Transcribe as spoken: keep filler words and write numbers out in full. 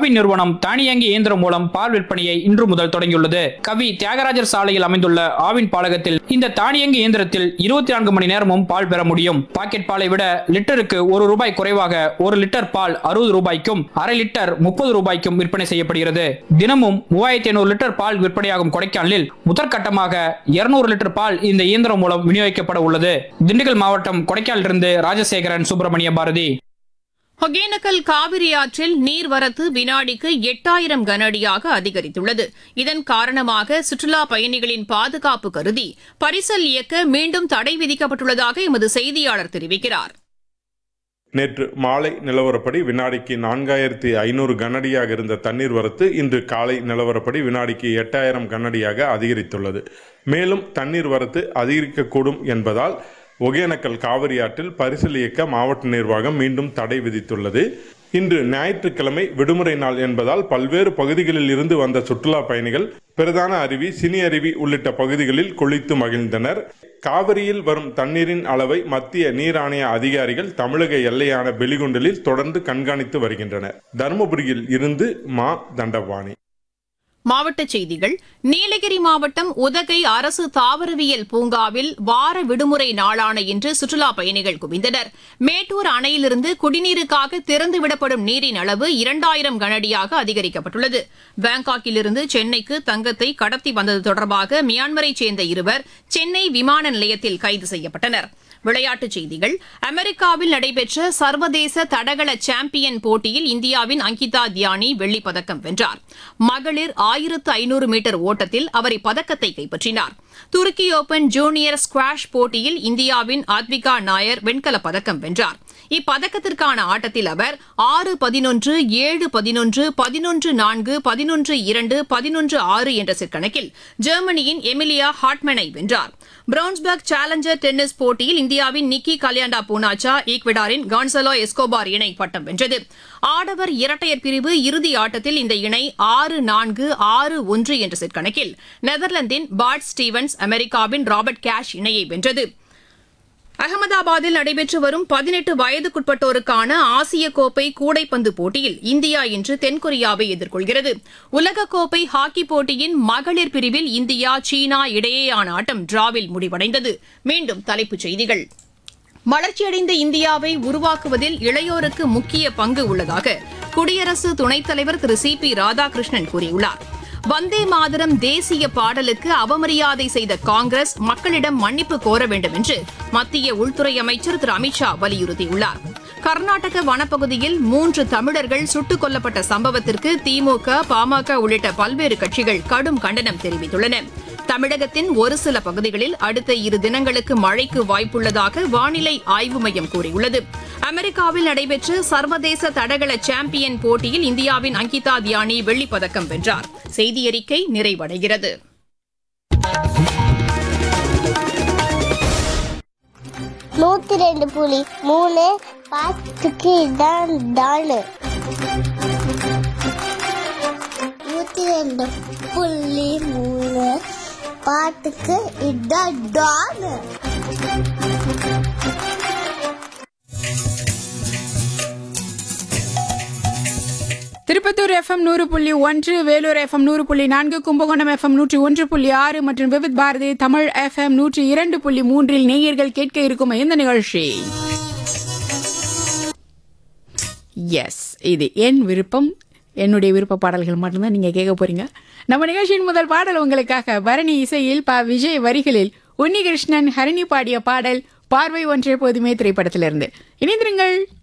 ஆவின் நிறுவனம் தானியங்கி இயந்திரம் மூலம் பால் விற்பனையை இன்று முதல் தொடங்கியுள்ளது. கவி தியாகராஜர் சாலையில் அமைந்துள்ள ஆவின் பாலகத்தில் இந்த தானியங்கி இயந்திரத்தில் இருபத்தி நான்கு மணி நேரமும் பால் பெற முடியும். பாக்கெட் பாலை விட லிட்டருக்கு ஒரு ரூபாய் குறைவாக ஒரு லிட்டர் பால் அறுபது ரூபாய்க்கும் அரை லிட்டர் முப்பது ரூபாய்க்கும் விற்பனை செய்யப்படுகிறது. தினமும் மூவாயிரத்தி ஐநூறு லிட்டர் பால் விற்பனையாகும் கொடைக்கானலில் முதற்கட்டமாக இருநூறு லிட்டர் பால் இந்த இயந்திரம் மூலம் விநியோகிக்கப்பட உள்ளது. திண்டுக்கல் மாவட்டம் கொடைக்கானலிலிருந்து ராஜசேகரன், சுப்பிரமணிய பாரதி. ஒகேனக்கல் காவிரி ஆற்றில் நீர்வரத்து வினாடிக்கு எட்டாயிரம் கனஅடியாக அதிகரித்துள்ளது. இதன் காரணமாக சுற்றுலா பயணிகளின் பாதுகாப்பு கருதி பரிசல் இயக்க மீண்டும் தடை விதிக்கப்பட்டுள்ளதாக எமது செய்தியாளர் தெரிவிக்கிறார். நேற்று மாலை நிலவரப்படி வினாடிக்கு நான்காயிரத்தி ஐநூறு கனஅடியாக இருந்த தண்ணீர் வரத்து இன்று காலை நிலவரப்படி வினாடிக்கு எட்டாயிரம் கனஅடியாக அதிகரித்துள்ளது. மேலும் தண்ணீர் வரத்து அதிகரிக்கக்கூடும் என்பதால் ஒகேனக்கல் காவிரி ஆற்றில் பரிசல் இயக்க மாவட்ட நிர்வாகம் மீண்டும் தடை விதித்துள்ளது. இன்று ஞாயிற்றுக்கிழமை விடுமுறை நாள் என்பதால் பல்வேறு பகுதிகளில் இருந்து வந்த சுற்றுலா பயணிகள் பிரதான அருவி, சினி அருவி உள்ளிட்ட பகுதிகளில் குளித்து மகிழ்ந்தனர். காவிரியில் வரும் தண்ணீரின் அளவை மத்திய நீர் ஆணைய அதிகாரிகள் தமிழக எல்லையான பெலிகுண்டலில் தொடர்ந்து கண்காணித்து வருகின்றனர். தருமபுரியில் இருந்து மா தண்டபாணி. மாவட்டச் செய்திகள். நீலகிரி மாவட்டம் உதகை அரசு தாவரவியல் பூங்காவில் வார விடுமுறை நாளான இன்று சுற்றுலா பயணிகள் குவிந்தனர். மேட்டூர் அணையிலிருந்து குடிநீருக்காக திறந்துவிடப்படும் நீரின் அளவு இரண்டாயிரம் கனஅடியாக அதிகரிக்கப்பட்டுள்ளது. பாங்காக்கிலிருந்து சென்னைக்கு தங்கத்தை கடத்தி வந்தது தொடர்பாக மியான்மரைச் சேர்ந்த இருவர் சென்னை விமான நிலையத்தில் கைது செய்யப்பட்டனர். விளையாட்டுச் செய்திகள். அமெரிக்காவில் நடைபெற்ற சர்வதேச தடகள சாம்பியன் போட்டியில் இந்தியாவின் அங்கிதா தியானி வெள்ளிப் பதக்கம் வென்றார். மகளிர் ஆயிரத்து ஐநூறு மீட்டர் ஓட்டத்தில் அவர் இப்பதக்கத்தை கைப்பற்றினார். துருக்கி ஓபன் ஜூனியர் ஸ்குவாஷ் போட்டியில் இந்தியாவின் ஆத்விகா நாயர் வெண்கலப் பதக்கம் வென்றார். இப்பதக்கத்திற்கான ஆட்டத்தில் அவர் ஆறு பதினொன்று, ஏழு பதினொன்று, பதினொன்று நான்கு, பதினொன்று இரண்டு, பதினொன்று ஆறு என்ற செட் கணக்கில் ஜெர்மனியின் எமிலியா ஹாட்மேனை வென்றார். பிரவுன்ஸ்பர்க் சேலஞ்சர் டென்னிஸ் போட்டியில் இந்தியாவின் நிக்கி கல்யாண்டா பூனாச்சா ஈக்வடாரின் கான்சலோ எஸ்கோபார் இணை பட்டம் வென்றது. ஆடவர் இரட்டையர் பிரிவு இறுதி ஆட்டத்தில் இந்த இணை ஆறு நான்கு, ஆறு ஒன்று என்ற செட் கணக்கில் நெதர்லாந்தின் பாட் ஸ்டீவன்ஸ் அமெரிக்காவின் ராபர்ட் கேஷ் இணையை வென்றது. அகமதாபாத்தில் நடைபெற்று வரும் பதினெட்டு வயதுக்குட்பட்டோருக்கான ஆசிய கோப்பை கூடைப்பந்து போட்டியில் இந்தியா இன்று தென்கொரியாவை எதிர்கொள்கிறது. உலகக்கோப்பை ஹாக்கி போட்டியின் மகளிர் பிரிவில் இந்தியா சீனா இடையேயான ஆட்டம் டிராவில் முடிவடைந்தது. மீண்டும் தலைப்புச் செய்திகள். வளர்ச்சியடைந்த இந்தியாவை உருவாக்குவதில் இளையோருக்கு முக்கிய பங்கு உள்ளதாக குடியரசு துணைத் தலைவர் திரு சி பி ராதாகிருஷ்ணன் கூறியுள்ளார். வந்தே மாதரம் தேசிய பாடலுக்கு அவமரியாதை செய்த காங்கிரஸ் மக்களிடம் மன்னிப்பு கோர வேண்டும் என்று மத்திய உள்துறை அமைச்சர் திரு அமித்ஷா வலியுறுத்தியுள்ளார். கர்நாடக வனப்பகுதியில் மூன்று தமிழர்கள் சுட்டுக் கொல்லப்பட்ட சம்பவத்திற்கு திமுக, பாமக உள்ளிட்ட பல்வேறு கட்சிகள் கடும் கண்டனம் தெரிவித்துள்ளன. தமிழகத்தின் ஒரு சில பகுதிகளில் அடுத்த இரு தினங்களுக்கு மழைக்கு வாய்ப்புள்ளதாக வானிலை ஆய்வு மையம் கூறியுள்ளது. அமெரிக்காவில் நடைபெற்ற சர்வதேச தடகள சாம்பியன் போட்டியில் இந்தியாவின் அங்கிதா தியானி வெள்ளிப் பதக்கம் வென்றார். செய்தியறிக்கை நிறைவடைகிறது. நூத்தி ரெண்டு புள்ளி மூணு பாத்துக்கு இதான் டாலு. நூத்தி ரெண்டு புள்ளி மூணு பாட்டுக்கு இதான் டாலு. திருப்பத்தூர் எஃப்எம் நூறு புள்ளி ஒன்று, வேலூர் எஃப்எம் நூறு புள்ளி நான்கு, கும்பகோணம் எஃப்எம் நூற்றி ஒன்று புள்ளி ஆறு மற்றும் விவித் பாரதி தமிழ் எஃப்எம் நூற்றி இரண்டு புள்ளி மூன்றில் நேயர்கள் கேட்க இருக்கும் இந்த நிகழ்ச்சி எஸ் இது என் விருப்பம். என்னுடைய விருப்ப பாடல்கள் மட்டும்தான் நீங்க கேட்க போறீங்க. நம்ம நிகழ்ச்சியின் முதல் பாடல் உங்களுக்காக பரணி இசையில் ப விஜய் வரிகளில் உன்னிகிருஷ்ணன் ஹரிணி பாடிய பாடல் பார்வை ஒன்றே போதுமே திரைப்படத்திலிருந்து. இணைந்திருங்கள்.